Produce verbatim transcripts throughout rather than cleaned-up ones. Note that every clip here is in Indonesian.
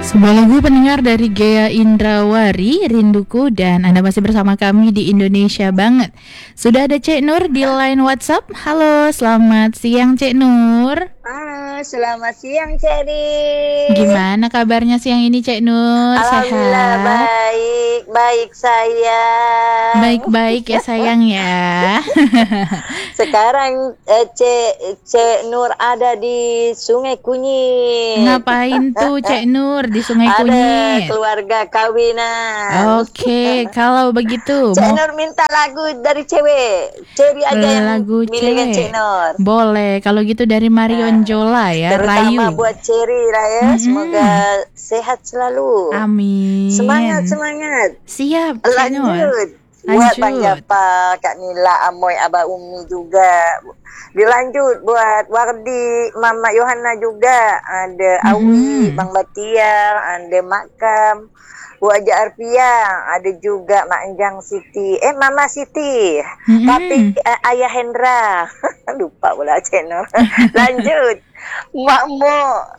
Sebuah lagu pendengar dari Gea Indrawari, Rinduku, dan Anda masih bersama kami di Indonesia Banget. Sudah ada Cek Nur di line WhatsApp. Halo, selamat siang Cek Nur. Halo, selamat siang Ceri. Gimana kabarnya siang ini Cek Nur? Alhamdulillah Sehat? baik, baik sayang. Baik-baik ya sayang ya. Sekarang eh, Cek Cek Nur ada di Sungai Kunyit. Ngapain tuh Cek Nur di Sungai Ada Kunyit? keluarga kawinan. Oke, kalau begitu Cek mau Nur minta lagu dari cewek. Ceri aja yang lagu milihin Cek cewek. Nur. Boleh, kalau gitu dari Marion Jola ya, Terutama Rayu. buat Ceri lah ya. Mm-mm. Semoga sehat selalu. Amin. Semangat, semangat. Siap, Cek Nur. Lanjut. Buat Bang Lanjut. Japa, Kak Nila, Amoy, Abah Umi juga. Dilanjut buat Wardi, Mama Yohana juga. Ada Awi, Mm-mm. Bang Batiar, ada Makam, Bu Aja Arpia, ada juga Mak Enjang Siti. Eh, Mama Siti. Mm-mm. Tapi eh, Ayah Hendra. Lupa pula channel. Lanjut. Mak Mo,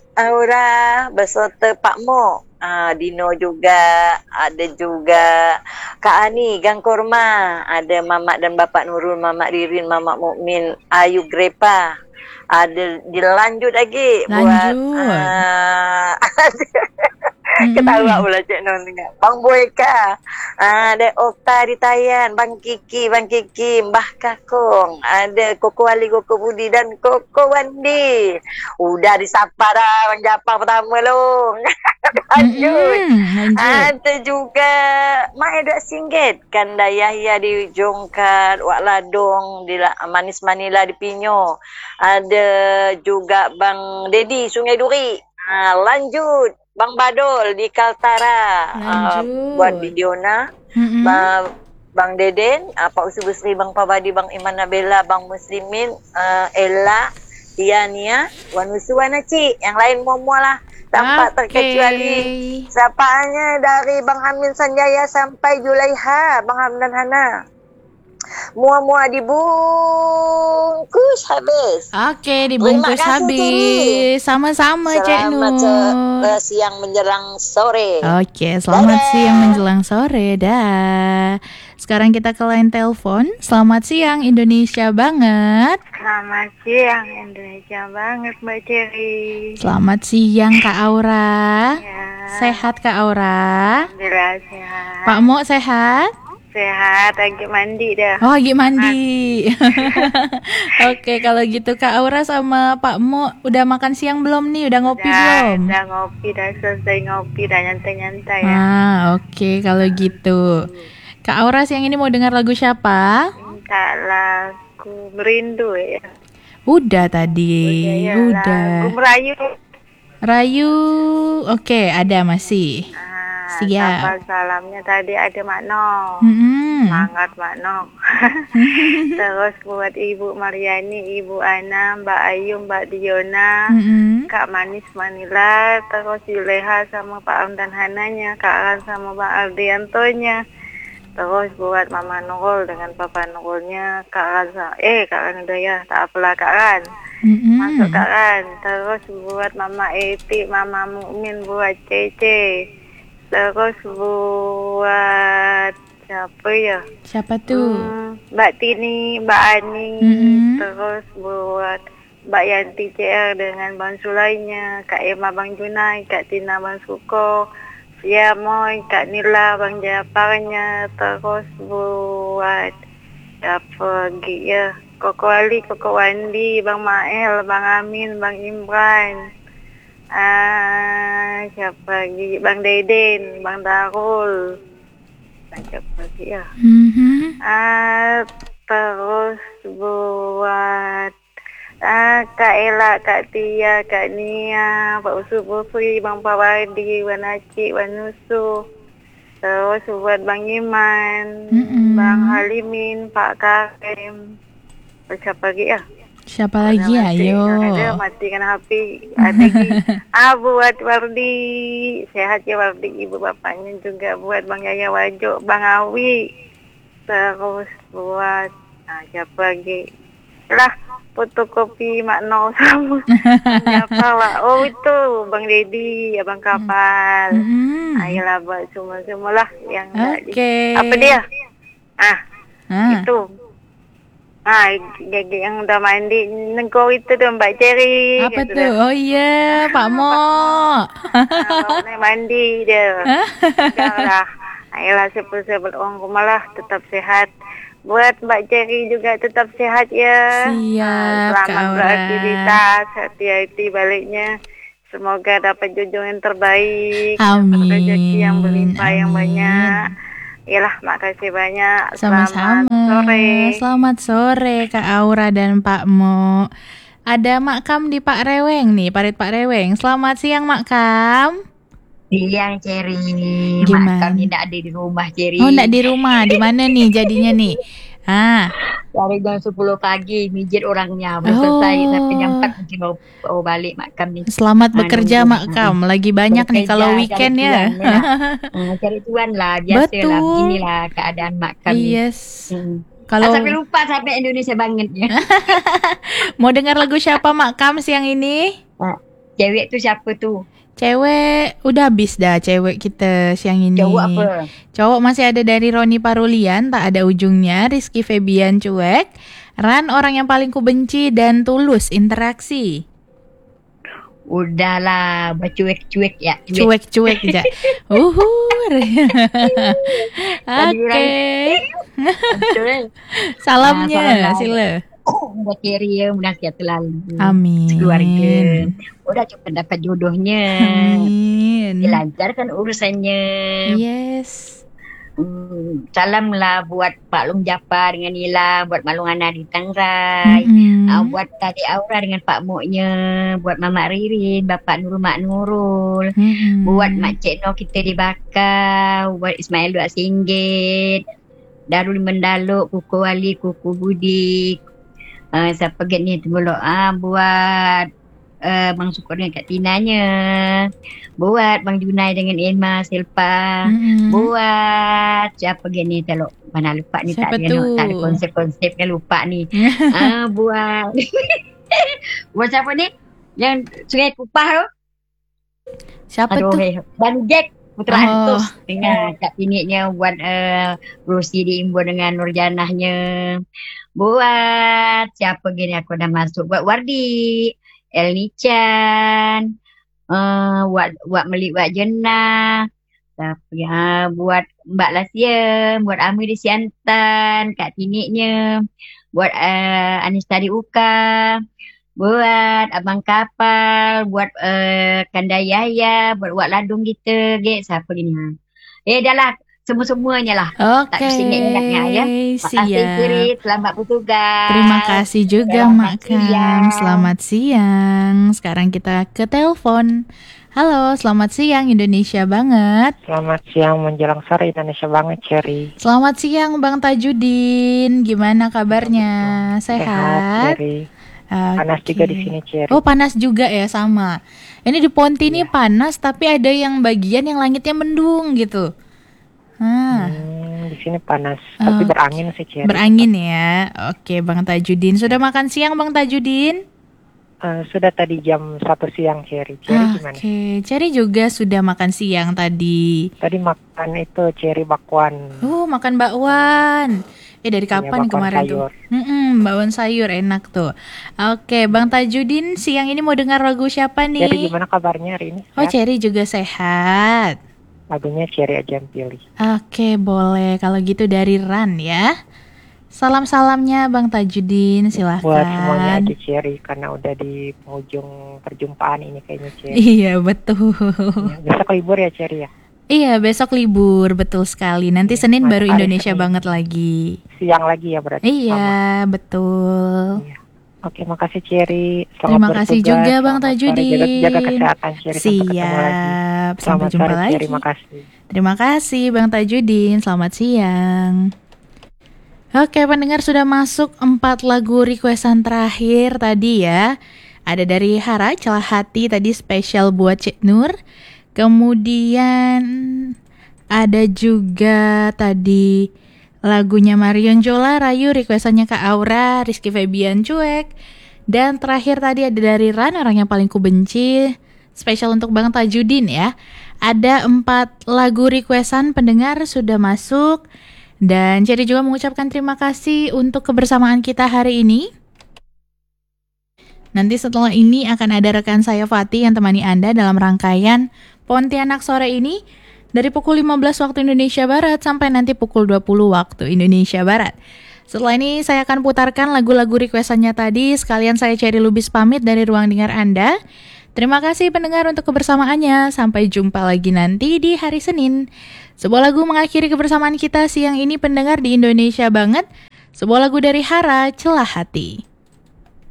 Aura, beserta Pak Mo. Ah, Dino juga, ada juga Kak Ani, Gang Korma, ada Mamak dan Bapak Nurul, Mamak Ririn, Mamak Mukmin, Ayu Grepa. Ada dilanjut lagi buat Lanjut. uh, Mm-mm. ketawa pula Cik Non dengar. Bang Boyka, ada Okta di Tayan, Bang Kiki, Bang Kiki, Mbah Kakong, ada Koko Ali, Koko Budi dan Koko Wandi. Udah disapa dah Bang Japa pertama long. Lanjut. Mm-mm. Lanjut. Ada juga Mak Edak Singgit, Kanda Yahya di Jongkat, Wak Ladong di La- Manis Manila di Pinyo. Ada juga Bang Dedi Sungai Duri. Ha, lanjut Bang Badol di Kaltara. Lanjut. Uh, buat Bidiona. Mm-mm. Bang, Bang Deden, uh, Pak Usu Besri, Bang Pabadi, Bang Iman Nabela, Bang Muslimin, uh, Ella, Tiania, Wanusu Wanaci. Yang lain semua lah. Tanpa Oke. terkecuali. Sapaannya dari Bang Amin Sanjaya sampai Julaiha, Bang Hamdan Hana. Mua-mua dibungkus habis. Oke, dibungkus Terima kasih, habis. Ceri. Sama-sama Cek Selamat Nur. se- eh, siang menjelang sore. Oke, selamat Dadah. siang menjelang sore. Dah. Sekarang kita ke line telepon. Selamat siang Indonesia Banget. Selamat siang Indonesia Banget Mbak Ceri. Selamat siang Kak Aura. Ya, Sehat Kak Aura? Alhamdulillah sehat. Pak Mo sehat? Sehat, lagi mandi dah. Oh, lagi mandi. Oke, kalau gitu Kak Aura sama Pak Mo udah makan siang belum nih? Udah ngopi Dah, belum? dah ngopi, dah selesai ngopi, dah nyantai-nyantai ya. Ah, oke kalau gitu. Kak Aura siang ini mau dengar lagu siapa? Minta lagu Merindu ya. Udah tadi. ya, Udah. Lagu Merayu. Rayu. Oke, ada masih. Ah, Siap. Sapa salamnya tadi ada Mak Nong. Mm-mm. Semangat Mak Nong. Terus buat Ibu Mariani, Ibu Ana, Mbak Ayu, Mbak Diona, Mm-mm. Kak Manis Manila, terus Juleha sama Pak Am dan Hananya, Kak Aran sama Pak Aldiantonya, terus buat Mama Nurul dengan Papa Nurulnya, Kak Aran sama, eh Kak Aran udah ya, tak apalah Kak Aran, Mm-mm. masuk Kak Aran, terus buat Mama Eti, Mama Mukmin, buat Cece, terus buat siapa ya? Siapa tuh? Hmm, Mbak Tini, Mbak Ani, Mm-mm. terus buat Mbak Yanti C R dengan Bang Sulainya, Kak Emma Bang Junai, Kak Tina Bang Suko, ya Moy, Kak Nila Bang Japarnya, terus buat siapa lagi ya? Koko Ali, Koko Wandi, Bang Mael, Bang Amin, Bang Imran. Ah, siapa lagi? Bang Deden, Bang Darul. Bang siapa lagi ya? Mhm. Ah, terus buat ah, Kak Ella, Kak Tia, Kak Nia, Pak Usu Bufri, Bang Pawadi, Wan Aci, Wan Nusu. Terus buat Bang Iman, Mm-mm. Bang Halimin, Pak Karim. Terus siapa lagi ya? Siapa lagi? Ayo. Ada matikan H P. Ada lagi. Ah, buat Wardi. Sehat ya Wardi, ibu bapaknya juga. Buat Bang Yaya Wajo, Bang Awi. Terus buat, nah siapa lagi? Lah, fotokopi makna sama. Siapa lah? Oh itu Bang Dedi, Abang Kapal. Mm-mm. Ayolah buat semua-semua lah yang tak di- Oke. Apa dia? Ah, Ah. itu. Ah, gigi yang udah mandi nengkau itu tuh Mbak Cherry. Apa gitu tuh? dah. Oh iya, Pak Mo. Ah, bawa naik mandi dia. Dah lah. Ayolah sepul-sepul orang rumah lah tetap sehat. Buat Mbak Cherry juga tetap sehat ya. Siap, Ah, Kak Selamat Aura. beraktivitas, hati-hati baliknya. Semoga dapat jodoh yang terbaik. Amin. Dapat rezeki yang berlimpah yang Amin. banyak. Yalah, makasih banyak. Sama-sama. Selamat sore. Selamat sore Kak Aura dan Pak Mo. Ada Mak Kam di Pak Reweng nih, Parit Pak Reweng. Selamat siang Mak Kam. Siang Cherry, Gimana? mak kami tidak ada di rumah Cherry. Oh, enggak di rumah. Di mana nih jadinya nih? Ah. Dari jam sepuluh pagi mijit orangnya Oh. belum selesai sampai jam empat mungkin baru, baru balik mak kami. Selamat Ah, bekerja nunggu. Mak Kam. Lagi banyak nih Bekerja, kalau cari weekend ya. cuan, ya. Ah, cari tuan lah, biasa lah. Betul. Beginilah keadaan mak kami. Yes. Hmm. Kalau Ah, sampai lupa sampai Indonesia banget ya. mau dengar lagu siapa Mak Kam siang ini? Ah, cewek tu siapa tu? Cewek udah habis dah cewek kita siang ini. Cowok apa? Cowok masih ada dari Roni Parulian, tak ada ujungnya. Rizky Febian cuek. Ran orang yang paling ku benci dan Tulus interaksi. Udahlah, bercuek-cuek ya. Cuek-cuek aja. Uhur. Oke. Betul. Salamnya Ah, salam. sila. Buat Cherry ya, mudah sehat selalu. Amin. Keluarga. Udah cepat dapat jodohnya. Amin. Dilancarkan urusannya. Yes. Hmm, salam lah buat Pak Long Japa dengan Nila, buat Malung Ana di Tangrai, Mm-mm. ah, buat Tadi Aura dengan Pak Moknya, buat Mama Ririn, Bapak Nurul Mak Nurul, Mm-mm. buat Mak Cik No kita di Bakau, buat Ismail Dua Singgit, Darul Mendaluk, Kuku Wali, Kuku Budi, uh, siapa get ni tengok ah buat uh, Bang Syukur dengan Kak Tinanya, buat Bang Junai dengan Irma Silpa. Mm-mm. Buat siapa gini telok mana lupa ni Siapa tak ada tu? tak ada konsep-konsep kan lupa ni. Ah buat buat siapa ni yang Sungai Kupah tu? Siapa Aduh, tuh? eh, Bang Jack Putra Oh. Antus dengan Kak Tinitnya, buat uh, Rosi diimbau dengan Nurjanahnya. Buat siapa gini aku dah masuk, buat Wardi, Elni Chan, uh, buat buat Melik buat Jenah. Tapi ha, buat Mbak Lasiem, buat Amir di Siantan, Kak Tiniknya, buat uh, Anis Tari Uka, buat Abang Kapal, buat uh, Kanda Yaya, buat Wak Ladung kita, get siapa gini ha. Eh dah lah, semua-semuanya lah. Tak Oke, mesti ingat-ingatnya ya. Makasih siap. Kiri, selamat bertugas. Terima kasih juga Selamat Mak Kam. siang. Selamat siang. Sekarang kita ke telepon. Halo, selamat siang Indonesia banget. Selamat siang menjelang sore Indonesia banget Cherry. Selamat siang Bang Tajudin. Gimana kabarnya? Sehat? Cherry. Panas Oke. juga di sini Cherry. Oh, panas juga ya, sama. Ini di Ponti nih panas, tapi ada yang bagian yang langitnya mendung gitu. Hah. Hmm, di sini panas, tapi berangin sih Cherry. Berangin ya. Oke, Bang Tajudin. Sudah makan siang Bang Tajudin? Eh, sudah tadi jam satu siang Cherry. Cherry gimana? Oke, Cherry juga sudah makan siang tadi. Tadi makan itu Cherry bakwan. Oh, makan bakwan. Eh, dari Iya, kapan nih bakwan kemarin sayur. tuh? Mm-mm, bakwan sayur enak tuh. Oke, Bang Tajudin siang ini mau dengar lagu siapa nih? Cherry gimana kabarnya hari ini? Oh, Sehat? Cherry juga sehat. Lagunya Cherry aja yang pilih. Oke, boleh. Kalau gitu dari Ran ya. Salam-salamnya Bang Tajudin, silahkan. Buat semuanya aja Cherry, karena udah di penghujung perjumpaan ini kayaknya Cherry. Iya, betul. Ya, besok libur ya Cherry ya? Iya, besok libur, betul sekali. Nanti Senin Mas- baru hari Indonesia Senin. banget lagi. Siang lagi ya berarti? Sama. Iya, betul. Iya. Oke, makasih Cherry. Selamat Terima kasih bertugas. juga Bang Selamat sore. Tajudin. Jaga, jaga kesehatan Cherry. Sampai ketemu lagi. Siap. Sampai Selamat jumpa sore lagi. Cherry, makasih. Terima kasih Bang Tajudin. Selamat siang. Oke, pendengar sudah masuk empat lagu requestan terakhir tadi ya. Ada dari Hara, Celah Hati tadi spesial buat Cik Nur. Kemudian ada juga tadi lagunya Marion Jola, Rayu, requestannya Kak Aura, Rizky Febian cuek. Dan terakhir tadi ada dari Ran, orang yang paling kubenci. Spesial untuk Bang Tajudin ya. Ada empat lagu requestan pendengar sudah masuk. Dan jadi juga mengucapkan terima kasih untuk kebersamaan kita hari ini. Nanti setelah ini akan ada rekan saya Fatih yang temani Anda dalam rangkaian Pontianak sore ini dari pukul lima belas waktu Indonesia Barat sampai nanti pukul dua puluh waktu Indonesia Barat. Setelah ini saya akan putarkan lagu-lagu requestannya tadi. Sekalian saya Cherry Lubis pamit dari ruang dengar Anda. Terima kasih pendengar untuk kebersamaannya. Sampai jumpa lagi nanti di hari Senin. Sebuah lagu mengakhiri kebersamaan kita siang ini pendengar di Indonesia Banget. Sebuah lagu dari Hara, Celah Hati.